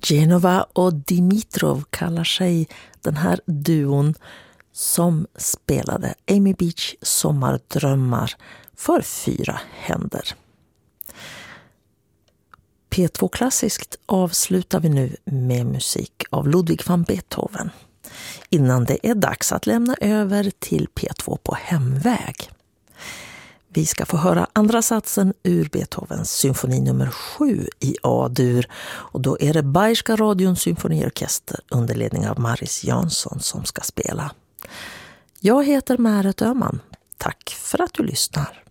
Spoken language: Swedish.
Genova och Dimitrov kallar sig den här duon som spelade Amy Beach sommardrömmar för 4 händer. P2 Klassiskt avslutar vi nu med musik av Ludwig van Beethoven. Innan det är dags att lämna över till P2 på hemväg. Vi ska få höra andra satsen ur Beethovens symfoni nummer 7 i A-dur. Och då är det Bayerska radions symfoniorkester under ledning av Maris Jansson som ska spela. Jag heter Märet Öhman. Tack för att du lyssnar.